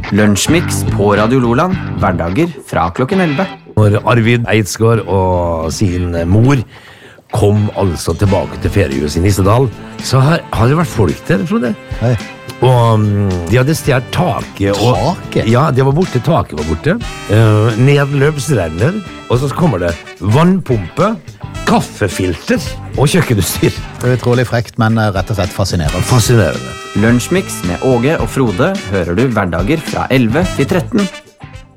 Lunsjmix på Radio Loland, hverdager fra klokken 11. Når Arvid Eidsgaard og sin mor kom altså tilbake til feriehuset i Nissedal, så har det vært folk der, Frode. Hei. Og de hadde stjert taket. Taket? Ja, det var borte, taket var borte. Nedløpsrenner, og så kommer det vannpumpe, kaffefilter og kjøkkenutstyr. Det er utrolig frekt, men rett og slett fascinerende. Fascinerende. Lunsjmix med Åge og Frode hører du hverdager fra 11 til 13